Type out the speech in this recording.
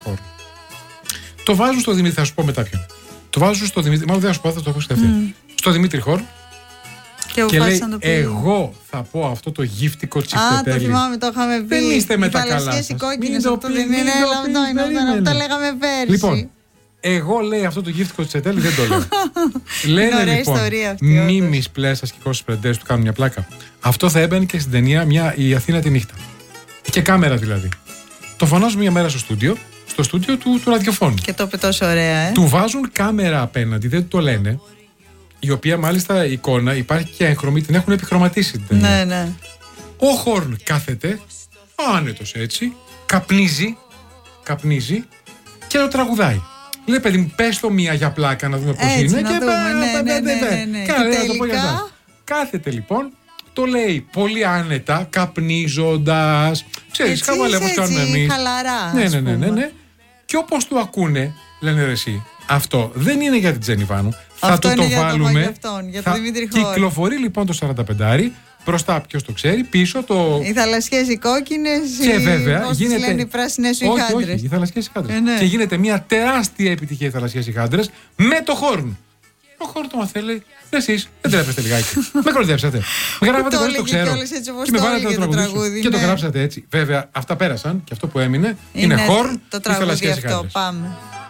χορν. Το βάζουν στο Δημήτρη, θα σου πω μετά ποιον. Το βάζουν στο Δημήτρη, μάλλον δεν θα σου πω, θα το πω σκεφτεί. Στο Δημήτρη Χορν. Και λέει, εγώ θα πω αυτό το γύφτικο τσιφτετέλι. Α, το θυμάμαι, το είχαμε πει. Δεν είστε με τα καλά σας. Οι κόκκινες, αυτό δεν είναι το λέγαμε πέρσι. Λοιπόν, εγώ λέει αυτό το γύφτικο τσιφτετέλι δεν το λέω. Λένε λοιπόν, Μίμης Πλέσας και Κώστας Πρεντές του κάνουν μια πλάκα. Αυτό θα έμπαινε και στην ταινία η Αθήνα τη νύχτα. Και κάμερα δηλαδή. Το φωνάζουν μια μέρα στο στούντιο του ραδιοφώνου. Και το είπε τόσο ωραία, Του βάζουν κάμερα απέναντι, δεν του το λένε. Η οποία μάλιστα η εικόνα υπάρχει και έγχρωμη, την έχουν επιχρωματίσει την ταινία. Ναι. Ο Χορν κάθεται, άνετος έτσι, καπνίζει και το τραγουδάει. Λέει, παιδί μου, πες το μία για πλάκα να δούμε πώς είναι. Ναι. Και το πω για εσάς. Κάθεται λοιπόν, το λέει πολύ άνετα, καπνίζοντας. Ξέρεις, χαβαλεύως κάνουμε εμείς. Χαλαρά. Ναι. Και όπως το ακούνε, λένε ρε εσύ, αυτό δεν είναι για την Τζέννη Βάνου. Θα το βάλουμε. Για κυκλοφορεί λοιπόν το 45. Μπροστά, ποιος το ξέρει, πίσω το. Οι θαλασσιές οι κόκκινες. Και βέβαια γίνεται. Λένε οι πράσινες οι χάντρες. Όχι, οι θαλασσιές οι χάντρες. Και γίνεται μια τεράστια επιτυχία οι θαλασσιές οι χάντρες με το Χορν. Ο Χορν το μαθαίνει. Εσείς δεν τρέπεστε λιγάκι. Με κοροϊδέψατε. Γράφατε χωρίς το ξέρω. Και με βάλατε το τραγούδι. Και το γράψατε έτσι. Βέβαια, αυτά πέρασαν και αυτό που έμεινε είναι Χορν. Το τραγούδι αυτό. Πάμε.